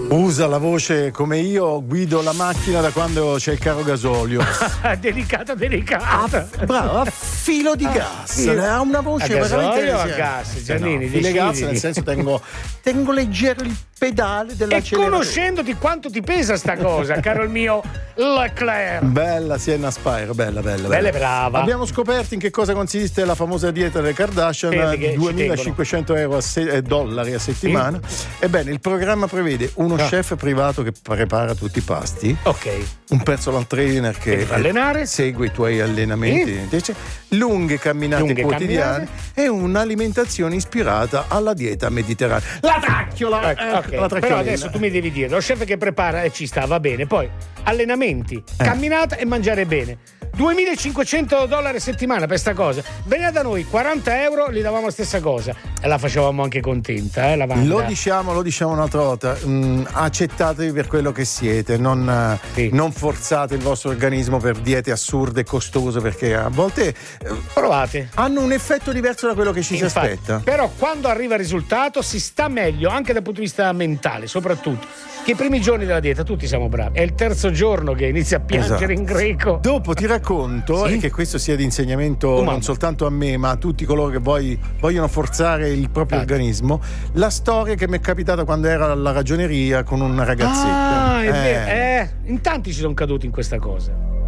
Usa la voce come io guido la macchina da quando c'è il caro gasolio. delicata. Bravo, a filo di gas. Ha una voce veramente a gas, Giannini, filo gas, nel senso tengo leggero il pedale dell'acceleratore. E conoscendoti quanto ti pesa sta cosa, caro il mio Leclerc. Bella Sienna Spire, bella e brava. Abbiamo scoperto in che cosa consiste la famosa dieta delle Kardashian, $2.500 dollari a settimana. Ebbene, il programma prevede uno chef privato che prepara tutti i pasti. Ok. Un personal trainer che segue i tuoi allenamenti, invece, lunghe camminate quotidiane e un'alimentazione ispirata alla dieta mediterranea. La tracchiola! Okay. Però adesso tu mi devi dire, lo chef che prepara ci sta, va bene, poi allenamenti, camminata e mangiare bene. $2.500 a settimana per sta cosa. Veniva da noi, €40 gli davamo la stessa cosa e la facevamo anche contenta, la Wanda. Lo diciamo un'altra volta, accettatevi per quello che siete, non forzate il vostro organismo per diete assurde e costose, perché a volte provate, hanno un effetto diverso da quello che ci si aspetta. Però quando arriva il risultato si sta meglio anche dal punto di vista mentale, soprattutto che i primi giorni della dieta tutti siamo bravi, è il terzo giorno che inizia a piangere in greco. Dopo ti racconto, e che questo sia di insegnamento non soltanto a me ma a tutti coloro che vogliono forzare il proprio organismo, la storia che mi è capitata quando ero alla ragioneria con una ragazzetta. È vero. In tanti ci sono caduti in questa cosa.